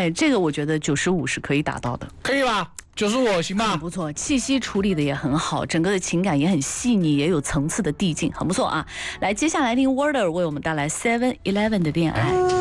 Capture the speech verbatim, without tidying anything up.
哎，这个我觉得九十五是可以达到的， 可以吧？九十五行吧？ 很不错，气息处理的也很好，整个的情感也很细腻，也有层次的递进，很不错啊。来，接下来听 Warder 为我们带来 Seven Eleven 的恋爱。